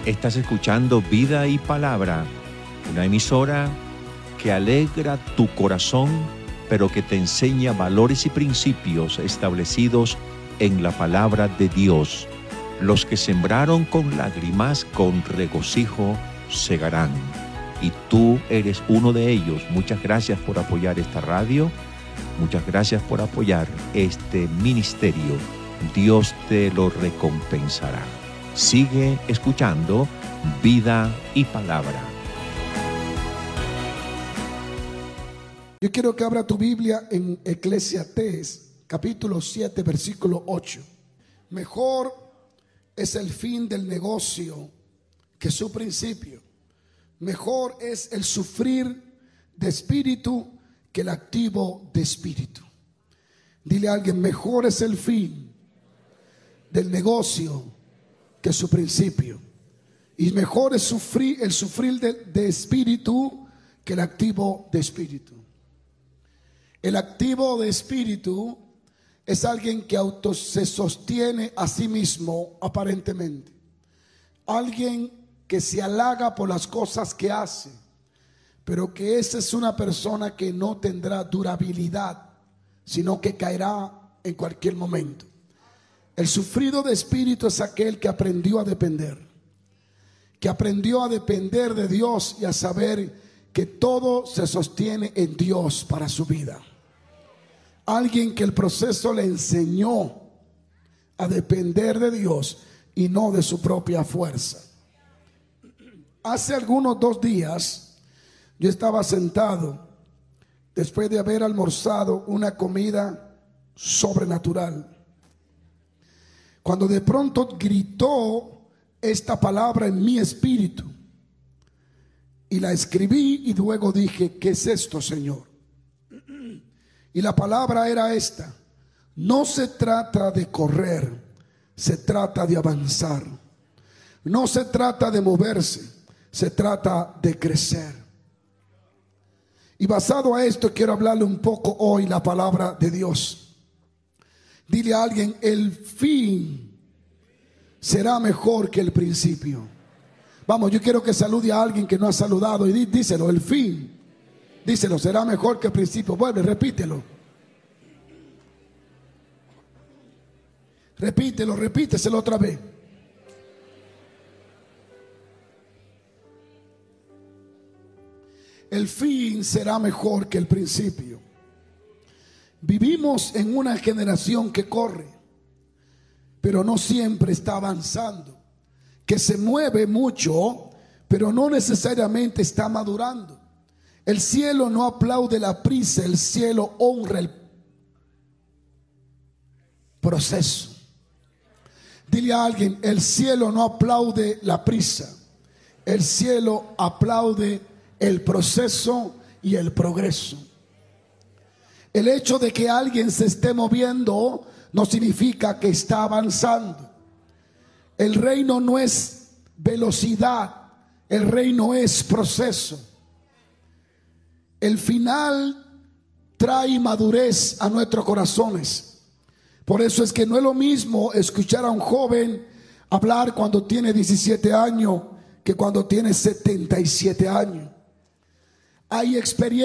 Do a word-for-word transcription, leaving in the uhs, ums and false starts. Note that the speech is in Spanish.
Estás escuchando Vida y Palabra, una emisora que alegra tu corazón, pero que te enseña valores y principios establecidos en la palabra de Dios. Los que sembraron con lágrimas, con regocijo segarán. Y tú eres uno de ellos. Muchas gracias por apoyar esta radio. Muchas gracias por apoyar este ministerio. Dios te lo recompensará. Sigue escuchando Vida y Palabra. Yo quiero que abra tu Biblia en Eclesiastés, capítulo siete, versículo ocho. Mejor es el fin del negocio que su principio. Mejor es el sufrir de espíritu que el activo de espíritu. Dile a alguien: mejor es el fin del negocio que su principio. Y mejor es sufrir, el sufrir de, de espíritu que el activo de espíritu. El activo de espíritu es alguien que auto se sostiene a sí mismo aparentemente. Alguien que se halaga por las cosas que hace, pero que esa es una persona que no tendrá durabilidad, sino que caerá en cualquier momento. El sufrido de espíritu es aquel que aprendió a depender, que aprendió a depender de Dios y a saber que todo se sostiene en Dios para su vida. Alguien que el proceso le enseñó a depender de Dios y no de su propia fuerza. Hace algunos dos días yo estaba sentado después de haber almorzado una comida sobrenatural, cuando de pronto gritó esta palabra en mi espíritu, y la escribí y luego dije: ¿qué es esto, Señor? Y la palabra era esta: no se trata de correr, se trata de avanzar. No se trata de moverse, se trata de crecer. Y basado a esto quiero hablarle un poco hoy la palabra de Dios. Dile a alguien: el fin será mejor que el principio. Vamos, yo quiero que salude a alguien que no ha saludado y dí, díselo: el fin, díselo, será mejor que el principio. Vuelve, repítelo. Repítelo, repíteselo otra vez. El fin será mejor que el principio. Vivimos en una generación que corre, pero no siempre está avanzando, que se mueve mucho, pero no necesariamente está madurando. El cielo no aplaude la prisa, el cielo honra el proceso. Dile a alguien: el cielo no aplaude la prisa, el cielo aplaude el proceso y el progreso. El hecho de que alguien se esté moviendo no significa que está avanzando. El reino no es velocidad, el reino es proceso. El final trae madurez a nuestros corazones. Por eso es que no es lo mismo escuchar a un joven hablar cuando tiene diecisiete años que cuando tiene setenta y siete años. Hay experiencia.